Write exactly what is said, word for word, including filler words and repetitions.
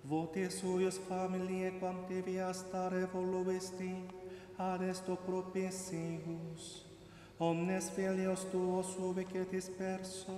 votis suius familiae quam devias stare voluisti, ad esto propitius, omnes filios tuos ubique dispersos,